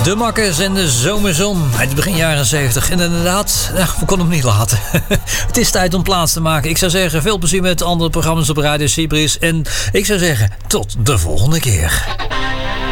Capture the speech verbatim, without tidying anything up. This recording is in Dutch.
De Makkers en de Zomerzon uit begin jaren zeventig. En inderdaad, nou, we konden hem niet laten. Het is tijd om plaats te maken. Ik zou zeggen, veel plezier met andere programma's op Radio Cyprus. En ik zou zeggen, tot de volgende keer.